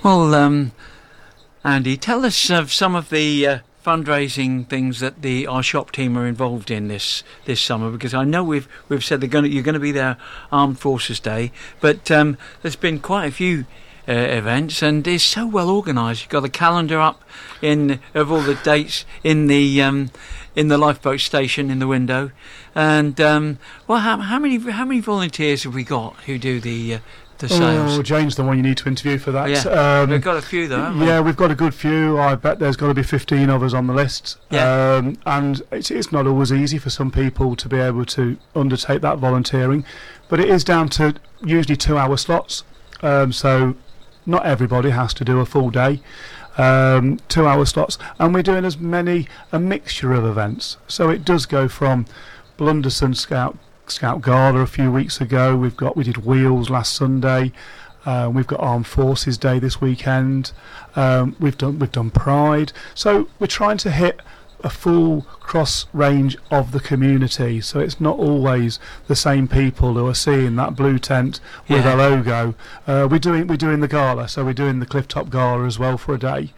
Well, Andy, tell us of some of the fundraising things that our shop team are involved in this summer, because I know we've said you're going to be there Armed Forces Day, but there's been quite a few events, and it's so well organised. You've got the calendar up of all the dates in the lifeboat station in the window, and how many volunteers have we got who do the sales? Oh, Jane's the one you need to interview for that. Yeah, we've got a few though, haven't we? Yeah, we've got a good few. I bet there's got to be 15 of us on the list. Yeah. And it's not always easy for some people to be able to undertake that volunteering, but it is down to usually 2-hour slots. So not everybody has to do a full day. 2-hour slots, and we're doing a mixture of events. So it does go from Blunderson Scout Gala a few weeks ago. We did Wheels last Sunday. We've got Armed Forces Day this weekend. We've done Pride. So we're trying to hit a full cross range of the community. So it's not always the same people who are seeing that blue tent with a logo. We're doing the gala. So we're doing the Clifftop Gala as well for a day.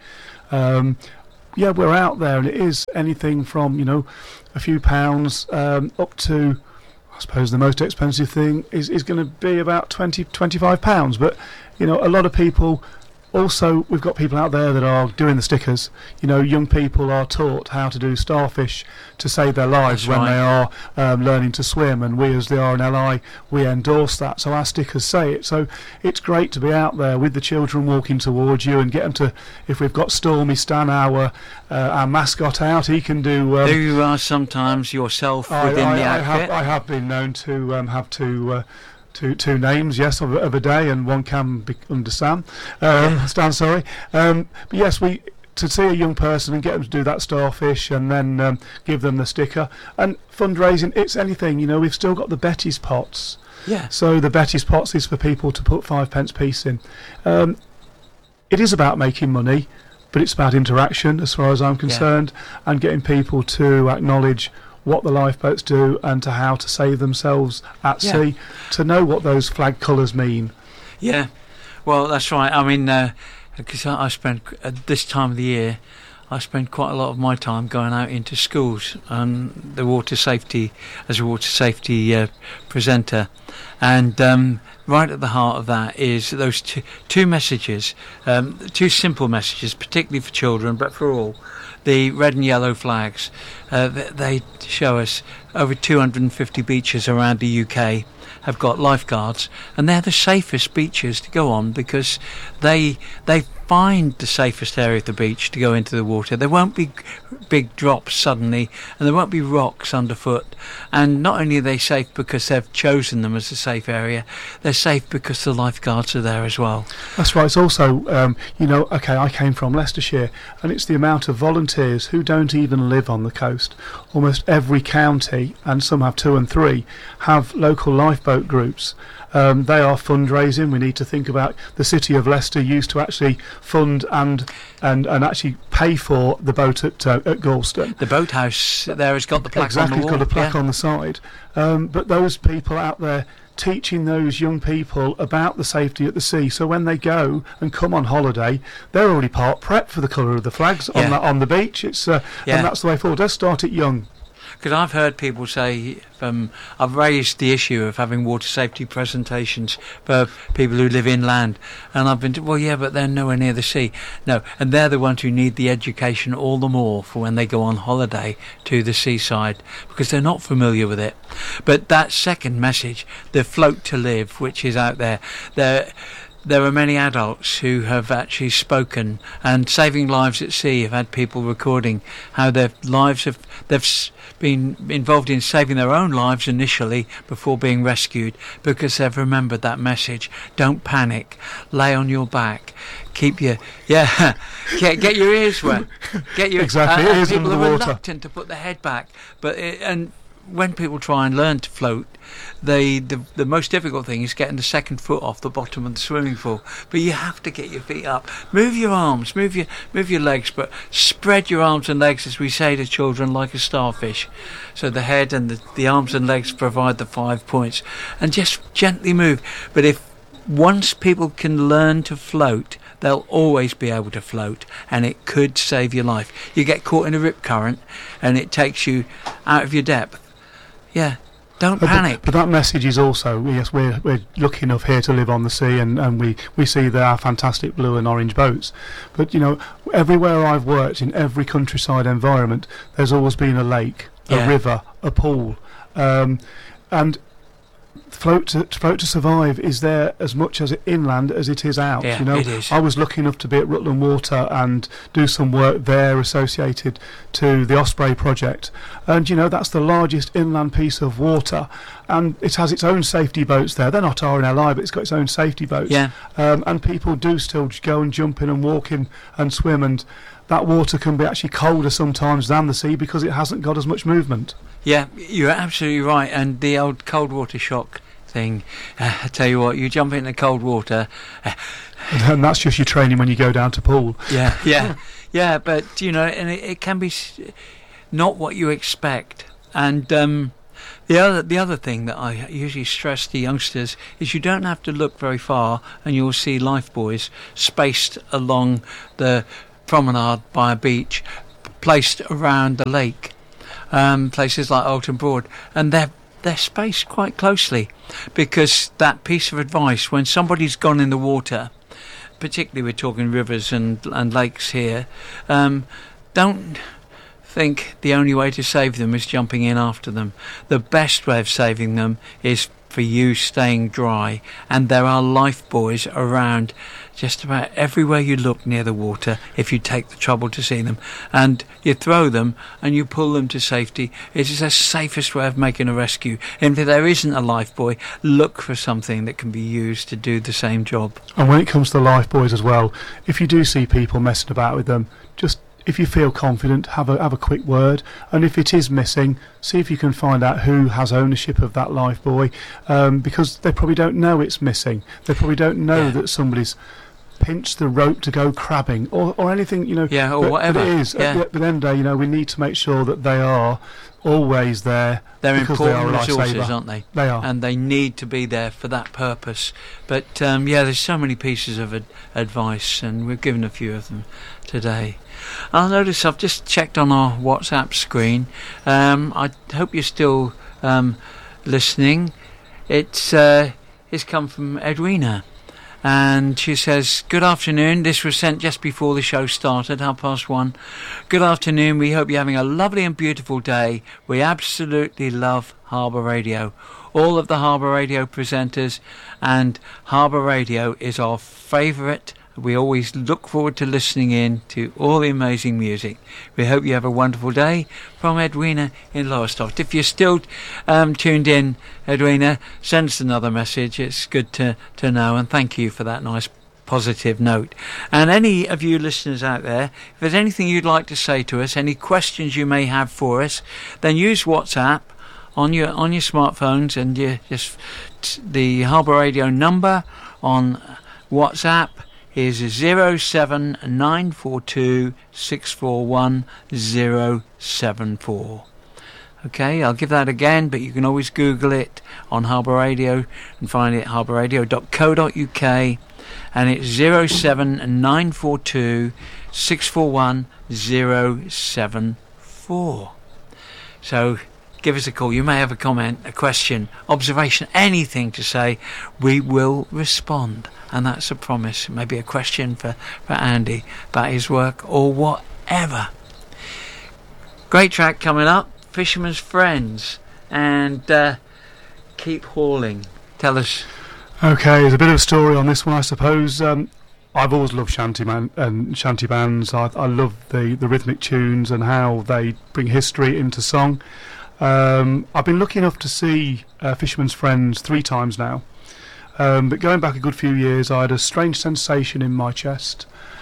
We're out there, and it is anything from a few pounds up to, I suppose the most expensive thing is going to be about £25. But a lot of people. Also, we've got people out there that are doing the stickers. Young people are taught how to do starfish to save their lives when they are learning to swim, and we as the RNLI, we endorse that, so our stickers say it. So it's great to be out there with the children walking towards you and get them to, if we've got Stormy Stan, our mascot out, he can do... you are sometimes yourself within the outfit? I have been known to have two names, yes, of a day, and one can be under Stan. Sorry. But yes, to see a young person and get them to do that starfish, and then give them the sticker. And fundraising, it's anything. We've still got the Betty's pots. Yeah. So the Betty's pots is for people to put 5p piece in. It is about making money, but it's about interaction, as far as I'm concerned, and getting people to acknowledge what the lifeboats do and to how to save themselves at sea, to know what those flag colours mean. Yeah, well, that's right. I mean, because I spend, at this time of the year, I spend quite a lot of my time going out into schools and as a water safety presenter, and right at the heart of that is those two messages, two simple messages, particularly for children, but for all. The red and yellow flags, they show us over 250 beaches around the UK have got lifeguards, and they're the safest beaches to go on because they find the safest area of the beach to go into the water. There won't be big drops suddenly, and there won't be rocks underfoot. And not only are they safe because they've chosen them as a safe area, they're safe because the lifeguards are there as well. That's right. It's also, I came from Leicestershire, and it's the amount of volunteers who don't even live on the coast. Almost every county, and some have 2 and 3, have local lifeboat groups. They are fundraising. We need to think about the city of Leicester used to actually fund and actually pay for the boat at Galston. The boathouse there has got the plaque on the wall. Exactly, got a plaque on the side. But those people out there teaching those young people about the safety at the sea, so when they go and come on holiday, they're already part prepped for the colour of the flags on the beach. It's and that's the way forward. Let's start it young. Because I've heard people say, I've raised the issue of having water safety presentations for people who live inland, and I've been, but they're nowhere near the sea. No, and they're the ones who need the education all the more for when they go on holiday to the seaside, because they're not familiar with it. But that second message, the float to live, which is out there, there are many adults who have actually spoken, and Saving Lives at Sea have had people recording how they've been involved in saving their own lives initially before being rescued, because they've remembered that message. Don't panic, lay on your back, keep your get your ears wet, get your ears people under the are water. Reluctant to put their head back, and when people try and learn to float, the most difficult thing is getting the second foot off the bottom of the swimming pool. But you have to get your feet up, move your arms, move your legs, but spread your arms and legs, as we say to children, like a starfish. So the head and the arms and legs provide the 5 points, and just gently move. But if once people can learn to float, they'll always be able to float, and it could save your life. You get caught in a rip current and it takes you out of your depth. Yeah, don't panic. But that message is also, yes, we're lucky enough here to live on the sea, and we see there are fantastic blue and orange boats. But, you know, everywhere I've worked, in every countryside environment, there's always been a lake, a river, a pool. And float to survive is there as much as inland as it is out. Yeah, you know, it is. I was lucky enough to be at Rutland Water and do some work there associated to the Osprey project, and you know, that's the largest inland piece of water, and it has its own safety boats there. They're not RNLI, but it's got its own safety boats. Yeah. And people do still go and jump in and walk in and swim, and that water can be actually colder sometimes than the sea because it hasn't got as much movement. Yeah, you're absolutely right. And the old cold water shock thing, I tell you what, you jump into cold water. And that's just your training when you go down to pool. Yeah, but, you know, and it can be not what you expect. And the other thing that I usually stress to youngsters is you don't have to look very far and you'll see lifebuoys spaced along the promenade by a beach, placed around the lake. Places like Alton Broad, and they're spaced quite closely, because that piece of advice, when somebody's gone in the water, particularly we're talking rivers and lakes here, don't think the only way to save them is jumping in after them. The best way of saving them is for you staying dry, and there are lifebuoys around just about everywhere you look near the water if you take the trouble to see them, and you throw them and you pull them to safety. It is the safest way of making a rescue. And if there isn't a lifebuoy, look for something that can be used to do the same job. And when it comes to the lifebuoys as well, if you do see people messing about with them, just, if you feel confident, have a quick word, and if it is missing, see if you can find out who has ownership of that lifebuoy, because they probably don't know it's missing. They probably don't know that somebody's pinched the rope to go crabbing or anything, you know. Yeah, or whatever. But it is. At the end of the day, you know, we need to make sure that they are always there. They're important they are resources, aren't they? They are. And they need to be there for that purpose. But, there's so many pieces of advice, and we've given a few of them today. I'll notice I've just checked on our WhatsApp screen. I hope you're still listening. It's come from Edwina. And she says, good afternoon. This was sent just before the show started, 1:30. Good afternoon. We hope you're having a lovely and beautiful day. We absolutely love Harbour Radio. All of the Harbour Radio presenters, and Harbour Radio is our favourite. We always look forward to listening in to all the amazing music. We hope you have a wonderful day. From Edwina in Lowestoft. If you're still tuned in, Edwina, send us another message. It's good to know, and thank you for that nice positive note. And any of you listeners out there, if there's anything you'd like to say to us, any questions you may have for us, then use WhatsApp on your smartphones, and the Harbour Radio number on WhatsApp is 07942 641 074. Okay, I'll give that again, but you can always Google it on Harbour Radio and find it at harbourradio.co.uk, and it's 07942 641 074. So give us a call. You may have a comment, a question, observation, anything to say. We will respond. And that's a promise. Maybe a question for Andy about his work or whatever. Great track coming up. Fisherman's Friends and Keep Hauling. Tell us. Okay, there's a bit of a story on this one, I suppose. I've always loved shanty bands. I love the rhythmic tunes and how they bring history into song. I've been lucky enough to see Fisherman's Friends 3 times now. But going back a good few years, I had a strange sensation in my chest.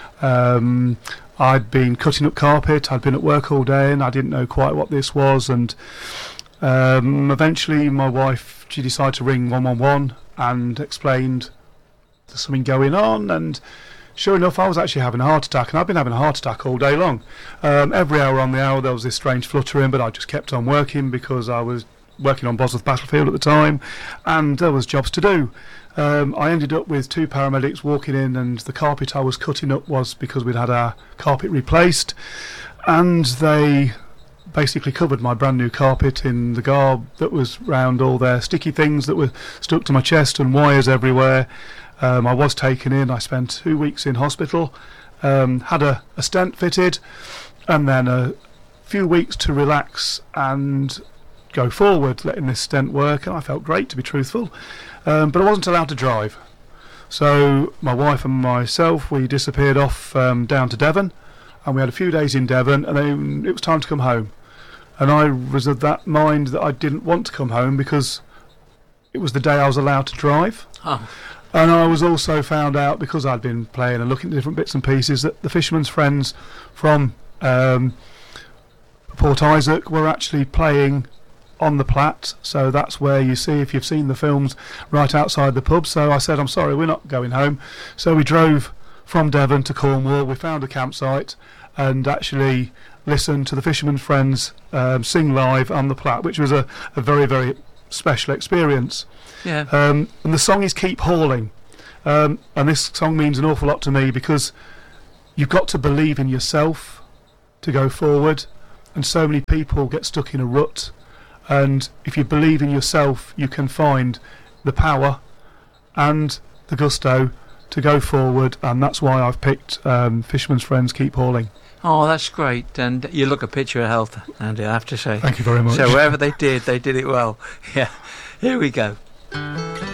I'd been cutting up carpet, I'd been at work all day, and I didn't know quite what this was. And eventually my wife, she decided to ring 111 and explained there's something going on. And sure enough, I was actually having a heart attack, and I've been having a heart attack all day long. Every hour on the hour there was this strange fluttering, but I just kept on working because I was working on Bosworth Battlefield at the time, and there was jobs to do. I ended up with 2 paramedics walking in, and the carpet I was cutting up was because we'd had our carpet replaced, and they basically covered my brand new carpet in the garb that was round all their sticky things that were stuck to my chest and wires everywhere. I was taken in. I spent 2 weeks in hospital, had a stent fitted, and then a few weeks to relax and go forward, letting this stent work, and I felt great, to be truthful. But I wasn't allowed to drive. So my wife and myself, we disappeared off down to Devon, and we had a few days in Devon, and then it was time to come home. And I was of that mind that I didn't want to come home because it was the day I was allowed to drive. Oh. And I was also found out, because I'd been playing and looking at different bits and pieces, that the Fisherman's Friends from Port Isaac were actually playing on the Platte, so that's where you see, if you've seen the films, right outside the pub. So I said, I'm sorry, we're not going home. So we drove from Devon to Cornwall. We found a campsite and actually listened to the Fisherman's Friends sing live on the Platte, which was a very, very special experience. Yeah. And the song is Keep Hauling, and this song means an awful lot to me because you've got to believe in yourself to go forward, and so many people get stuck in a rut. And if you believe in yourself, you can find the power and the gusto to go forward, and that's why I've picked Fisherman's Friends Keep Hauling. Oh, that's great. And you look a picture of health, Andy, I have to say. Thank you very much. So wherever they did it well. Yeah. Here we go.